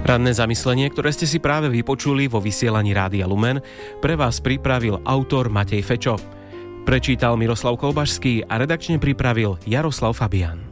Ranné zamyslenie, ktoré ste si práve vypočuli vo vysielaní Rádia Lumen, pre vás pripravil autor Matej Fečo. Prečítal Miroslav Kolbašský a redakčne pripravil Jaroslav Fabián.